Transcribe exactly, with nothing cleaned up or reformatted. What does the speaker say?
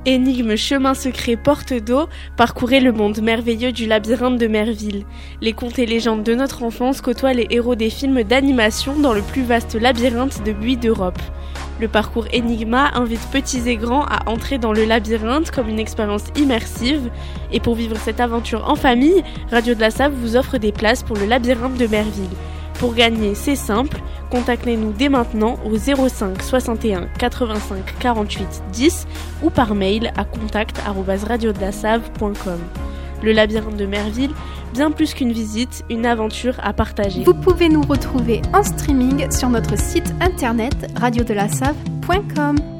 Énigmes, chemins secrets, portes d'eau, parcourez le monde merveilleux du labyrinthe de Merville. Les contes et légendes de notre enfance côtoient les héros des films d'animation dans le plus vaste labyrinthe de buis d'Europe. Le parcours Enigma invite petits et grands à entrer dans le labyrinthe comme une expérience immersive. Et pour vivre cette aventure en famille, Radio de la Save vous offre des places pour le labyrinthe de Merville. Pour gagner, c'est simple, contactez-nous dès maintenant au zéro cinq soixante et un quatre-vingt-cinq quarante-huit dix ou par mail à contact arobase radio de la save point com. Le labyrinthe de Merville, bien plus qu'une visite, une aventure à partager. Vous pouvez nous retrouver en streaming sur notre site internet radio de la save point com.